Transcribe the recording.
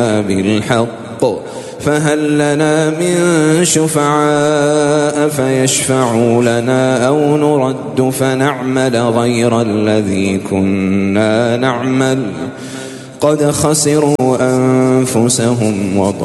بالحق فهل لنا من شفعاء فيشفعوا لنا أو نرد فنعمل غير الذي كنا نعمل قد خسروا أنفسهم